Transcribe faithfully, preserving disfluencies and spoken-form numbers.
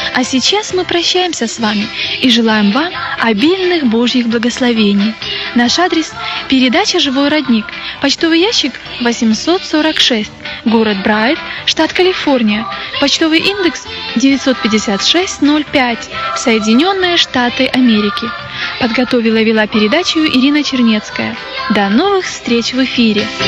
А сейчас мы прощаемся с вами и желаем вам обильных Божьих благословений. Наш адрес – передача «Живой родник», почтовый ящик восемьсот сорок шесть, город Брайт, штат Калифорния, почтовый индекс девятьсот пятьдесят шесть ноль пять, Соединенные Штаты Америки. Подготовила и вела передачу Ирина Чернецкая. До новых встреч в эфире!